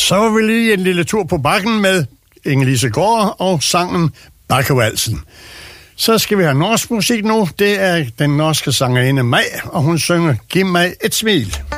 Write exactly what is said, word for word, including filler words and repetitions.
Så var vi lige en lille tur på bakken med Inge-Lise Gård og sangen Bakkevalsen. Så skal vi have norsk musik nu. Det er den norske sangerinde Maj, og hun synger Giv mig et smil.